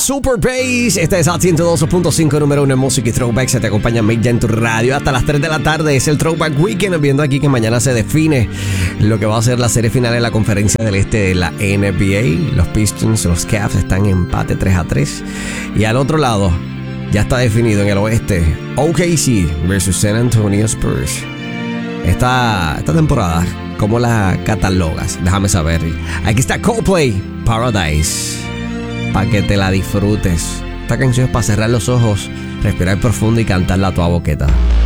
Super Bass, este es al 102.5, número 1 en música y throwback. Se te acompaña Mick ya en tu radio hasta las 3 de la tarde. Es el Throwback Weekend, viendo aquí que mañana se define lo que va a ser la serie final de la conferencia del este de la NBA. Los Pistons, los Cavs están en empate 3-3. Y al otro lado, ya está definido en el oeste, OKC versus San Antonio Spurs. Esta temporada, ¿cómo la catalogas? Déjame saber. Aquí está Coldplay, Paradise, para que te la disfrutes. Esta canción es para cerrar los ojos, respirar profundo y cantarla a toda boqueta.